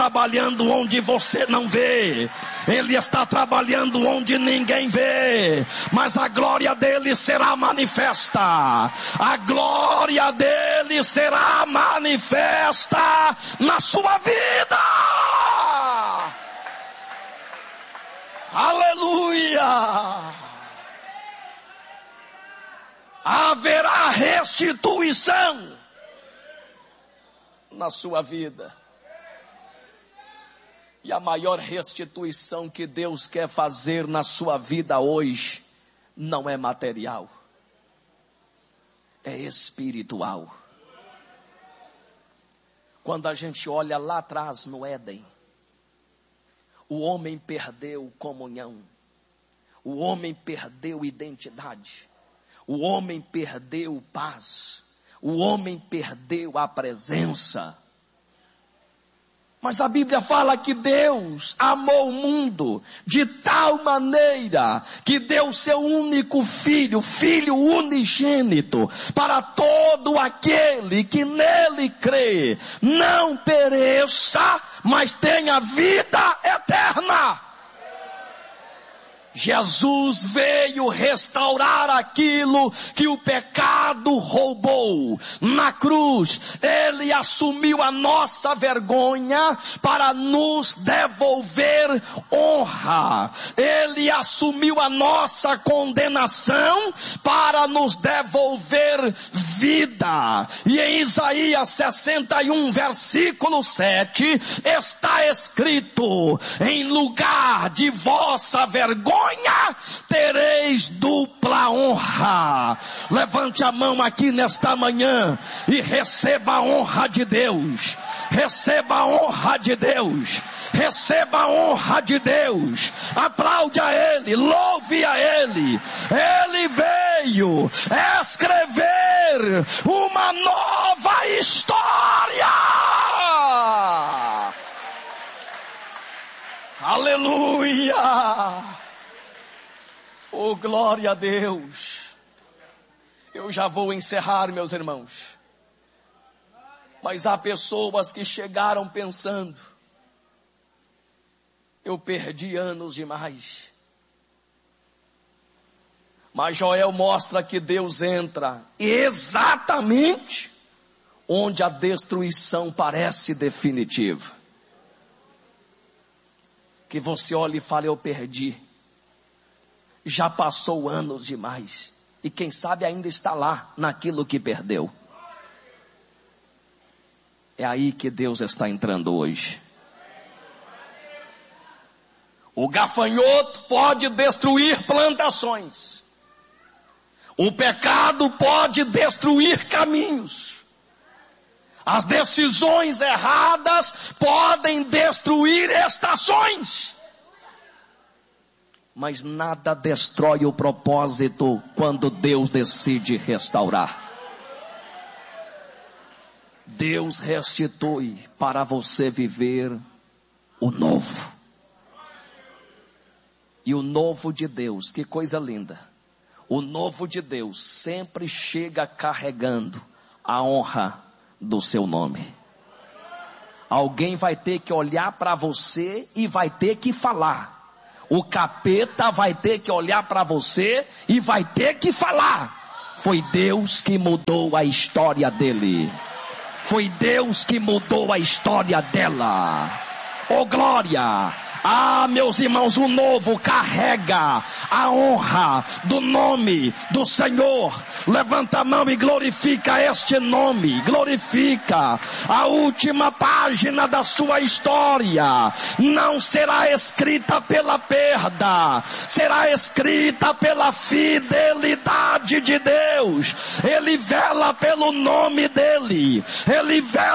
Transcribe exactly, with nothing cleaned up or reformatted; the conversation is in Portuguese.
trabalhando onde você não vê, Ele está trabalhando onde ninguém vê, mas a glória dele será manifesta, a glória dele será manifesta na sua vida. Aleluia! Haverá restituição na sua vida. E a maior restituição que Deus quer fazer na sua vida hoje não é material, é espiritual. Quando a gente olha lá atrás no Éden, o homem perdeu comunhão, o homem perdeu identidade, o homem perdeu paz, o homem perdeu a presença. Mas a Bíblia fala que Deus amou o mundo de tal maneira que deu seu único filho, filho unigênito, para todo aquele que nele crê, não pereça, mas tenha vida eterna. Jesus veio restaurar aquilo que o pecado roubou. Na cruz, Ele assumiu a nossa vergonha para nos devolver honra. Ele assumiu a nossa condenação para nos devolver vida. E em Isaías sessenta e um, versículo sete, está escrito: em lugar de vossa vergonha, tereis dupla honra. Levante a mão aqui nesta manhã e receba a honra de Deus. Receba a honra de Deus. Receba a honra de Deus. Aplaude a Ele, louve a Ele. Ele veio escrever uma nova história. Aleluia! Oh, glória a Deus. Eu já vou encerrar, meus irmãos. Mas há pessoas que chegaram pensando: eu perdi anos demais. Mas Joel mostra que Deus entra exatamente onde a destruição parece definitiva. Que você olhe e fale: eu perdi. Já passou anos demais. E quem sabe ainda está lá, naquilo que perdeu. É aí que Deus está entrando hoje. O gafanhoto pode destruir plantações. O pecado pode destruir caminhos. As decisões erradas podem destruir estações. Mas nada destrói o propósito quando Deus decide restaurar. Deus restitui para você viver o novo. E o novo de Deus, que coisa linda. O novo de Deus sempre chega carregando a honra do seu nome. Alguém vai ter que olhar para você e vai ter que falar. O capeta vai ter que olhar para você e vai ter que falar: foi Deus que mudou a história dele. Foi Deus que mudou a história dela. Oh, glória! Ah, meus irmãos, o novo carrega a honra do nome do Senhor. Levanta a mão e glorifica este nome. Glorifica. A última página da sua história não será escrita pela perda, será escrita pela fidelidade de Deus. Ele vela pelo nome dele. Ele vela